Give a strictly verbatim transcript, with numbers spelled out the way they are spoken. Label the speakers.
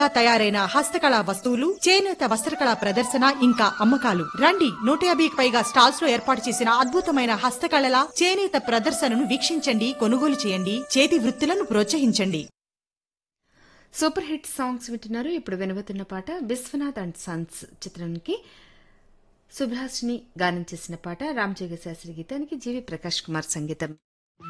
Speaker 1: తయారైన హస్తకళా వస్తువులు, చేనేత వస్త్రకళా ప్రదర్శన ఇంకా అమ్మకాలు. రండి, నూట యాభైకి పైగా స్టాల్స్ లో ఏర్పాటు చేసిన అద్భుతమైన హస్తకళల, చేనేత ప్రదర్శనను వీక్షించండి, కొనుగోలు చేయండి, చేతి వృత్తులను ప్రోత్సహించండి.
Speaker 2: సూపర్ హిట్ సాంగ్స్ వింటున్నారు. ఇప్పుడు వినబోతున్న పాట విశ్వనాథ్ అండ్ సన్స్ చిత్రానికి సుభాష్ని గానం చేసిన పాట. రామజోగ శాస్త్రి గీతానికి జీవి ప్రకాష్ కుమార్ సంగీతం.